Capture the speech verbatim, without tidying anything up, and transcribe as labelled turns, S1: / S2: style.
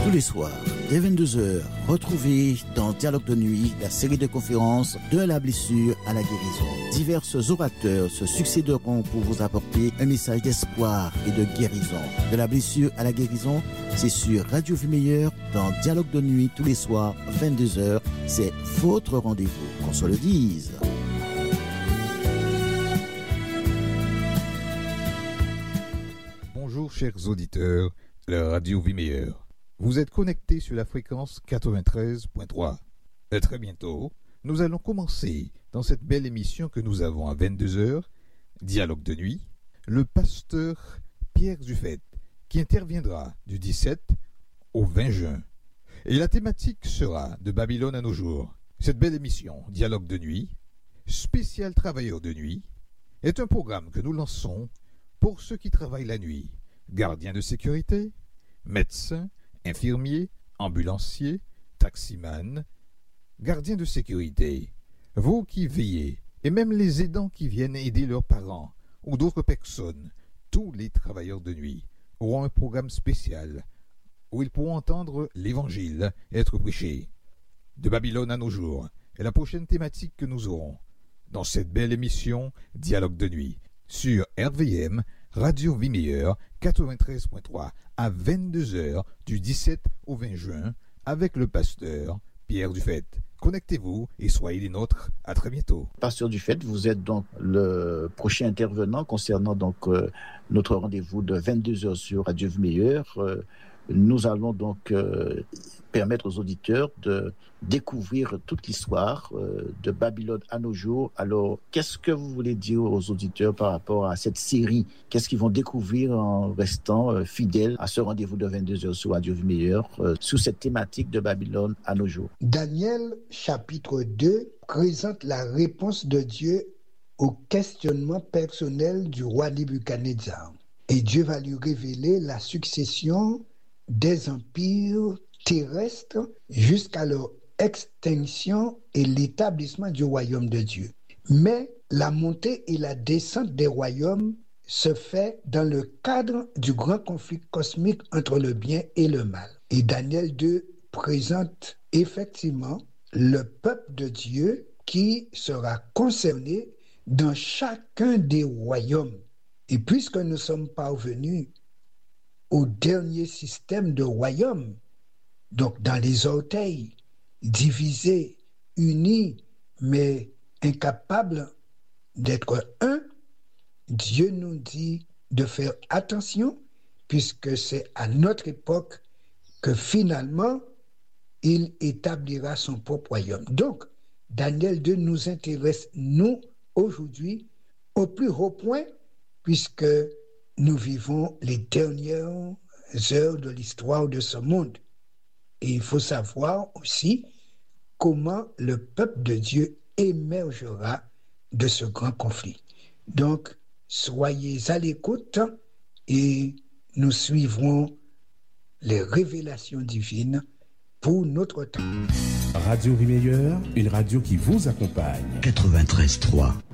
S1: Tous les soirs, dès vingt-deux heures, retrouvez dans Dialogue de nuit la série de conférences de la blessure à la guérison. Divers orateurs se succéderont pour vous apporter un message d'espoir et de guérison. De la blessure à la guérison, c'est sur Radio Vie Meilleure dans Dialogue de nuit tous les soirs, vingt-deux heures. C'est votre rendez-vous, qu'on se le dise.
S2: Bonjour chers auditeurs de la Radio Vie Meilleure. Vous êtes connectés sur la fréquence quatre-vingt-treize virgule trois. Et très bientôt, nous allons commencer dans cette belle émission que nous avons à vingt-deux heures, Dialogue de nuit, le pasteur Pierre Dufay, qui interviendra du dix-sept au vingt juin. Et la thématique sera de Babylone à nos jours. Cette belle émission, Dialogue de nuit, spécial travailleurs de nuit, est un programme que nous lançons pour ceux qui travaillent la nuit, gardiens de sécurité, médecins, infirmiers, ambulanciers, taximans, gardiens de sécurité, vous qui veillez, et même les aidants qui viennent aider leurs parents ou d'autres personnes, tous les travailleurs de nuit auront un programme spécial où ils pourront entendre l'évangile être prêché. De Babylone à nos jours est la prochaine thématique que nous aurons dans cette belle émission Dialogue de nuit sur R V M Radio Vie Meilleure quatre-vingt-treize virgule trois à vingt-deux heures du dix-sept au vingt juin avec le pasteur Pierre Dufay. Connectez-vous et soyez les nôtres. À très bientôt.
S1: Pasteur Dufay, vous êtes donc le prochain intervenant concernant donc euh, notre rendez-vous de vingt-deux heures sur Radio Vie Meilleure. Euh, nous allons donc euh, permettre aux auditeurs de découvrir toute l'histoire euh, de Babylone à nos jours. Alors, qu'est-ce que vous voulez dire aux auditeurs par rapport à cette série? Qu'est-ce qu'ils vont découvrir en restant euh, fidèles à ce rendez-vous de vingt-deux heures sur Radio Vie Meilleure euh, sous cette thématique de Babylone à nos jours?
S3: Daniel chapitre deux présente la réponse de Dieu au questionnement personnel du roi Nebuchadnezzar. Et Dieu va lui révéler la succession des empires terrestres jusqu'à leur extinction et l'établissement du royaume de Dieu. Mais la montée et la descente des royaumes se fait dans le cadre du grand conflit cosmique entre le bien et le mal. Et Daniel deux présente effectivement le peuple de Dieu qui sera concerné dans chacun des royaumes. Et puisque nous sommes parvenus au dernier système de royaume, donc dans les orteils, divisés, unis, mais incapables d'être un, Dieu nous dit de faire attention, puisque c'est à notre époque que finalement, il établira son propre royaume. Donc, Daniel deux nous intéresse, nous, aujourd'hui, au plus haut point, puisque nous vivons les dernières heures de l'histoire de ce monde. Et il faut savoir aussi comment le peuple de Dieu émergera de ce grand conflit. Donc, soyez à l'écoute et nous suivrons les révélations divines pour notre temps.
S4: Radio Vie Meilleure, une radio qui vous accompagne.
S5: quatre-vingt-treize virgule trois.